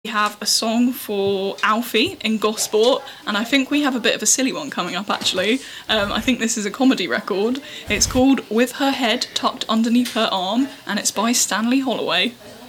We have a song for Alfie in Gosport, and I think we have a bit of a silly one coming up actually. I think this is a comedy record. It's called With Her Head Tucked Underneath Her Arm, and it's by Stanley Holloway.